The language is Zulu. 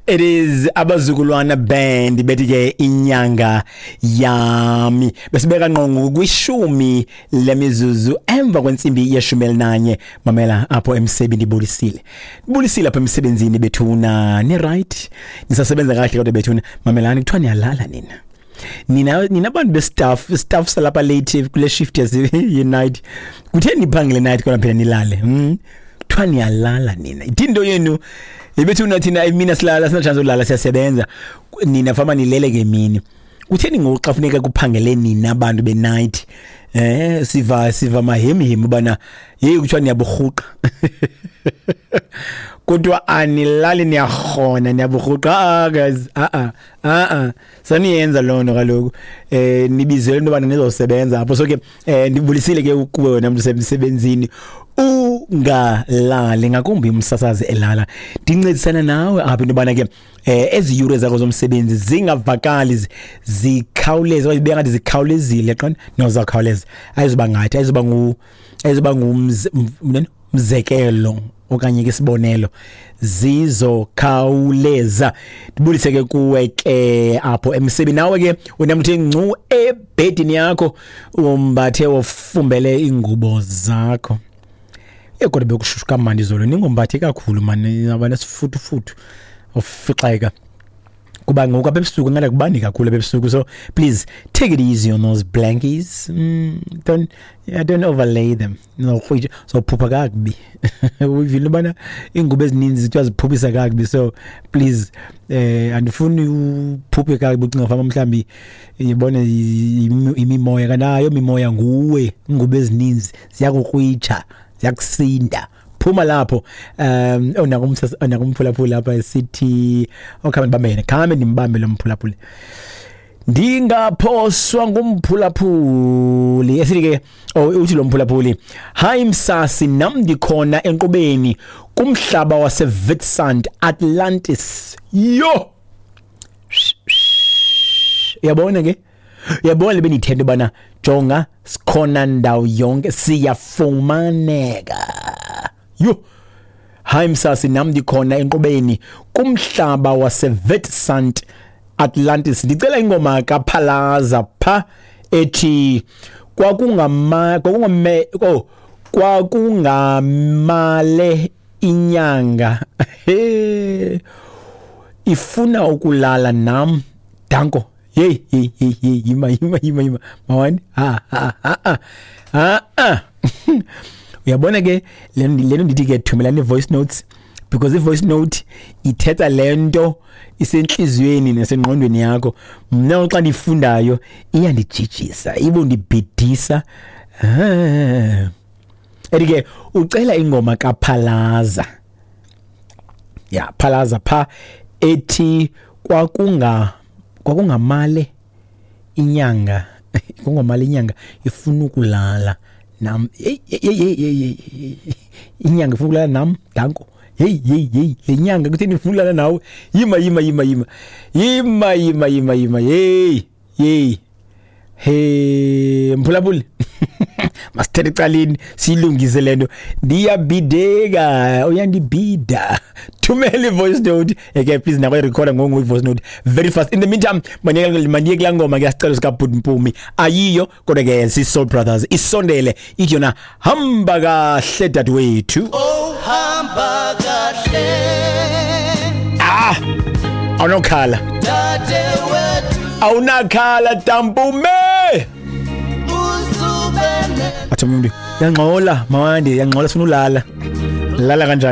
It is abazukulwana band bethi ke inyanga yami besibeka ngqongo kwishumi lemizuzu emva kwensimbi ye-11 mamela apho emsebenzini bulisile apho emsebenzini bethuna ni right nisasebenza kahle kodwa bethuna mamelani kuthiwa niyalala nina abantu bestaff salapha late kule shift ye night kutheni iphangile night kodwa phela nilale kuthiwa niyalala nina into yenu ibethuna thina mina silala sina chance ulala siyasebenza nina fama nilele ke mini kutheni ngoxa funeka kuphangele nina abantu be night siva mahemi bana hey kuthiwa niyabuhuqa kodwa anilali niyakhona niyabuhuqa guys saniyenza lono kaloku nibizele into bana nizosebenza apho so ke ndibulisile ke kuwe wena umuntu emsebenzini ungalali ngakumbi umsasazi elala ndincedisana nawe apha into bana ke ezi yure zakho zomsebenzi zingavakali zikhawuleze wayibe ngathi zikhawulezile qani nozakhawuleza ayizoba ngathi ayizoba ngumzekelo okanye ke sibonelo zizokhawuleza ndibulise ke kuwe ke apho emsebenzi nawe ke unamthe ngcu ebhedini yakho umbathe wofumbele ingubo zakho kodwa bekushushu kamandi izolo ningombathi kakhulu manje abana sifutufutu ofixeka kuba ngoku apha ebusuku ngala kubandi kakhulu apha ebusuku so please take it easy on those blankies don't overlay them no so phupha kakubi uvile bana ingubo ezininzi zithiwa ziphuphisa kakubi so please andifuni uphuphe kakubi ucinga fama mhlambi yibone imimoya kanayo imimoya nguwe ingubo ezininzi ziyakukrwitsha yakusinda phuma lapho onakumphulaphula lapha sithi okhambe bambene khame nimbambe lo mphulaphula ndingaphoswa ngumphulaphuli esithi ke uthi lo mphulaphuli hi msasi nam ndikhona enqubeni kumhlaba wase Witwatersrand Atlantis yo yabona ke yabona benithende bana jonga sikhona ndawo yonke siyafumaneka yo hi msasi nam ndikhona enqubeni kumhlaba wase Witwatersrand Atlantis ndicela ingoma kaPhalaza pha ethi kwakungamale inyanga ifuna ukulala nam danko hey yima mawani uyabona ke lento ndithi ke thumelani voice notes because voice note ithetha lento isenhlizweni nasengqondweni yakho mina xa ndifundayo iyandijijisa ibondibhidisa edike ucela ingoma kaPhalaza Phalaza pha ethi kwakungamale inyanga ifuna ukulala nam inyanga ifuna ukulala nam danko hey lenyanga kutheni ifuna ukulala nawe yima hey mphulaphuli masithethe ecaleni silungise lento ndiyabideka uyandibida thumela voice note okay please nakho record ngongo voice note very fast in the meantime manje kula ngoma ngiyasicela sikaBhutmpumi ayiyo kodwa ke si Soul Brothers isondele ithi yona hamba kahle dadewethu hamba kahle awunokhala dadewethu awunakhala Tampume usubene athi umuntu yanqola mawande yanqola sifuna ulala kanjani